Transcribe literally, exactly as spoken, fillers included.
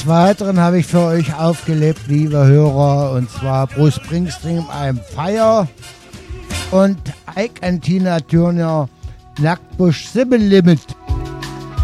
Des Weiteren habe ich für euch aufgelebt, liebe Hörer, und zwar Bruce Springsteen, I'm Fire und Ike and Tina Turner, Nacktbush Sibyl Limit.